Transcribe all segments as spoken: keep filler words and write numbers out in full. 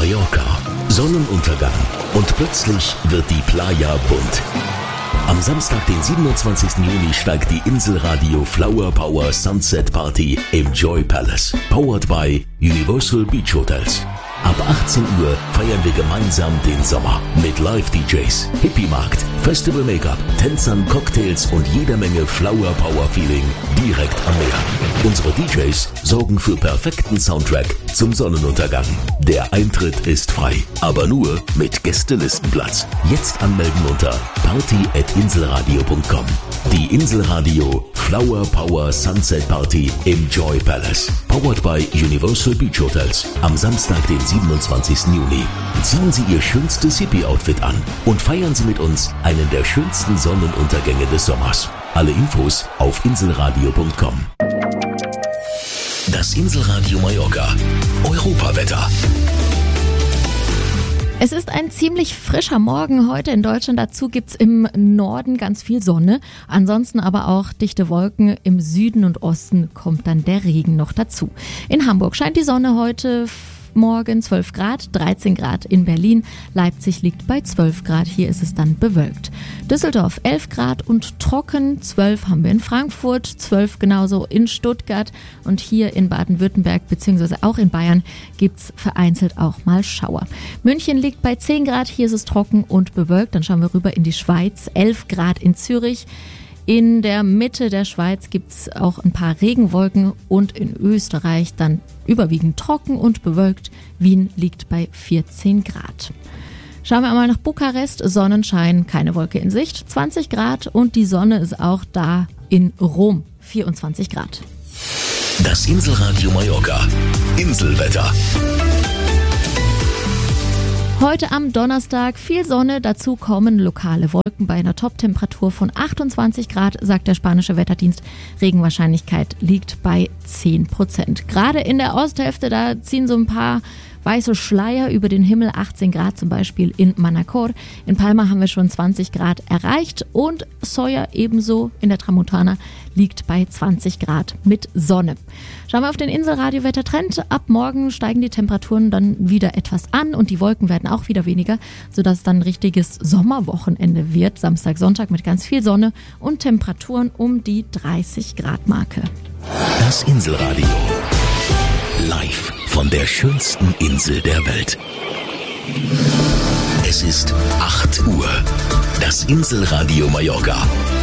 Mallorca. Sonnenuntergang. Und plötzlich wird die Playa bunt. Am Samstag, den siebenundzwanzigsten Juni, steigt die Inselradio Flower Power Sunset Party im Joy Palace. Powered by Universal Beach Hotels. Ab achtzehn Uhr feiern wir gemeinsam den Sommer mit Live-D Js, Hippie-Markt, Festival-Make-up, Tänzern, Cocktails und jeder Menge Flower-Power-Feeling direkt am Meer. Unsere D Js sorgen für perfekten Soundtrack zum Sonnenuntergang. Der Eintritt ist frei, aber nur mit Gästelistenplatz. Jetzt anmelden unter party at inselradio punkt com. Die Inselradio Flower Power Sunset Party im Joy Palace. Powered by Universal Beach Hotels. Am Samstag, den siebenundzwanzigsten Juni. Ziehen Sie Ihr schönstes Hippie-Outfit an und feiern Sie mit uns einen der schönsten Sonnenuntergänge des Sommers. Alle Infos auf inselradio punkt com. Das Inselradio Mallorca. Europawetter. Es ist ein ziemlich frischer Morgen heute in Deutschland. Dazu gibt's im Norden ganz viel Sonne. Ansonsten aber auch dichte Wolken. Im Süden und Osten kommt dann der Regen noch dazu. In Hamburg scheint die Sonne heute morgen zwölf Grad, dreizehn Grad in Berlin. Leipzig liegt bei zwölf Grad. Hier ist es dann bewölkt. Düsseldorf elf Grad und trocken. zwölf haben wir in Frankfurt, zwölf genauso in Stuttgart. Und hier in Baden-Württemberg bzw. auch in Bayern gibt's vereinzelt auch mal Schauer. München liegt bei zehn Grad. Hier ist es trocken und bewölkt. Dann schauen wir rüber in die Schweiz. elf Grad in Zürich. In der Mitte der Schweiz gibt's auch ein paar Regenwolken und in Österreich dann überwiegend trocken und bewölkt. Wien liegt bei vierzehn Grad. Schauen wir einmal nach Bukarest. Sonnenschein, keine Wolke in Sicht, zwanzig Grad und die Sonne ist auch da in Rom, vierundzwanzig Grad. Das Inselradio Mallorca. Inselwetter. Heute am Donnerstag viel Sonne, dazu kommen lokale Wolken bei einer Toptemperatur von achtundzwanzig Grad, sagt der spanische Wetterdienst. Regenwahrscheinlichkeit liegt bei zehn Prozent. Gerade in der Osthälfte, da ziehen so ein paar weiße Schleier über den Himmel, achtzehn Grad zum Beispiel in Manacor. In Palma haben wir schon zwanzig Grad erreicht und Sóller ebenso in der Tramontana liegt bei zwanzig Grad mit Sonne. Schauen wir auf den Inselradio-Wettertrend. Ab morgen steigen die Temperaturen dann wieder etwas an und die Wolken werden auch wieder weniger, sodass dann ein richtiges Sommerwochenende wird. Samstag, Sonntag mit ganz viel Sonne und Temperaturen um die dreißig Grad Marke. Das Inselradio. Live von der schönsten Insel der Welt. Es ist acht Uhr. Das Inselradio Mallorca.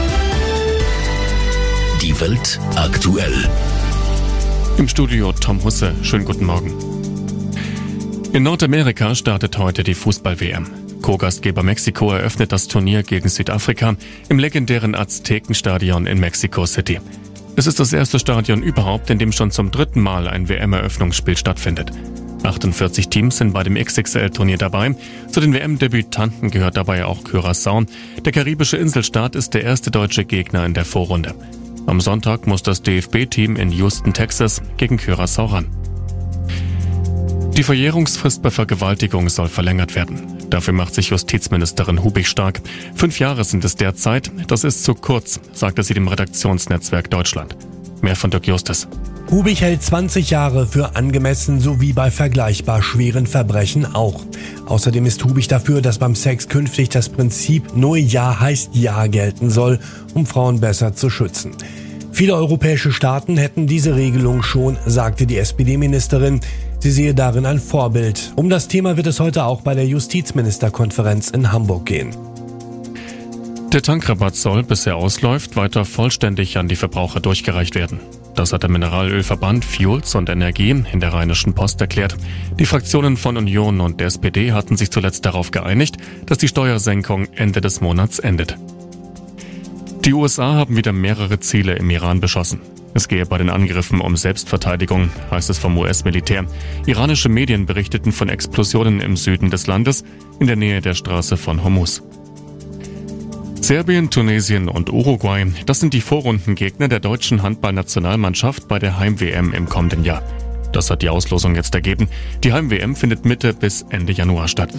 Die Welt aktuell. Im Studio Tom Husse. Schönen guten Morgen. In Nordamerika startet heute die Fußball-W M. Co-Gastgeber Mexiko eröffnet das Turnier gegen Südafrika im legendären Aztekenstadion in Mexico City. Es ist das erste Stadion überhaupt, in dem schon zum dritten Mal ein W M-Eröffnungsspiel stattfindet. achtundvierzig Teams sind bei dem X X L-Turnier dabei. Zu den W M-Debütanten gehört dabei auch Curaçao. Der karibische Inselstaat ist der erste deutsche Gegner in der Vorrunde. Am Sonntag muss das D F B-Team in Houston, Texas, gegen Curaçao ran. Die Verjährungsfrist bei Vergewaltigung soll verlängert werden. Dafür macht sich Justizministerin Hubig stark. Fünf Jahre sind es derzeit. Das ist zu kurz, sagte sie dem Redaktionsnetzwerk Deutschland. Mehr von Dirk Justus. Hubig hält zwanzig Jahre für angemessen, sowie bei vergleichbar schweren Verbrechen auch. Außerdem ist Hubig dafür, dass beim Sex künftig das Prinzip nur Ja heißt Ja gelten soll, um Frauen besser zu schützen. Viele europäische Staaten hätten diese Regelung schon, sagte die S P D-Ministerin. Sie sehe darin ein Vorbild. Um das Thema wird es heute auch bei der Justizministerkonferenz in Hamburg gehen. Der Tankrabatt soll, bis er ausläuft, weiter vollständig an die Verbraucher durchgereicht werden. Das hat der Mineralölverband Fuels und Energie in der Rheinischen Post erklärt. Die Fraktionen von Union und der S P D hatten sich zuletzt darauf geeinigt, dass die Steuersenkung Ende des Monats endet. Die U S A haben wieder mehrere Ziele im Iran beschossen. Es gehe bei den Angriffen um Selbstverteidigung, heißt es vom U S-Militär. Iranische Medien berichteten von Explosionen im Süden des Landes, in der Nähe der Straße von Hormuz. Serbien, Tunesien und Uruguay, das sind die Vorrundengegner der deutschen Handballnationalmannschaft bei der Heim-W M im kommenden Jahr. Das hat die Auslosung jetzt ergeben. Die Heim-W M findet Mitte bis Ende Januar statt.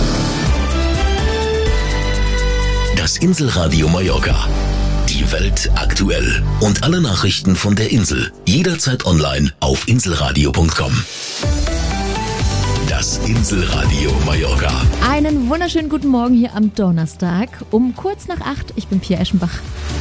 Das Inselradio Mallorca. Die Welt aktuell. Und alle Nachrichten von der Insel. Jederzeit online auf inselradio punkt com. Das Das Inselradio Mallorca. Einen wunderschönen guten Morgen hier am Donnerstag um kurz nach acht. Ich bin Pia Eschenbach.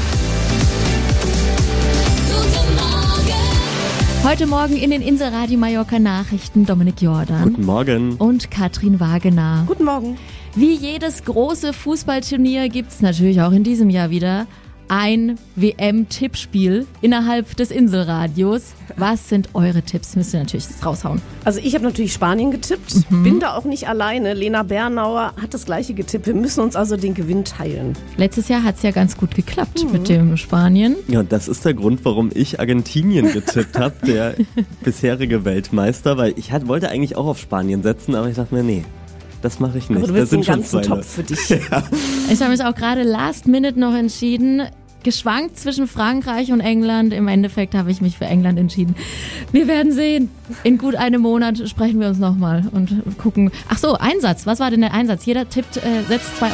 Heute Morgen in den Inselradio Mallorca Nachrichten Dominik Jordan. Guten Morgen. Und Katrin Wagener. Guten Morgen. Wie jedes große Fußballturnier gibt's natürlich auch in diesem Jahr wieder ein W M-Tippspiel innerhalb des Inselradios. Was sind eure Tipps? Müsst ihr natürlich raushauen. Also ich habe natürlich Spanien getippt, mhm. bin da auch nicht alleine. Lena Bernauer hat das gleiche getippt. Wir müssen uns also den Gewinn teilen. Letztes Jahr hat's ja ganz gut geklappt mhm. mit dem Spanien. Ja, das ist der Grund, warum ich Argentinien getippt habe, der bisherige Weltmeister, weil ich hat, wollte eigentlich auch auf Spanien setzen, aber ich dachte mir, nee. Das mache ich nicht. Aber du willst das sind einen ganzen schon Topf für dich. Ja. Ich habe mich auch gerade last minute noch entschieden. Geschwankt zwischen Frankreich und England. Im Endeffekt habe ich mich für England entschieden. Wir werden sehen. In gut einem Monat sprechen wir uns nochmal und gucken. Ach so, Einsatz. Was war denn der Einsatz? Jeder tippt, äh, setzt zwei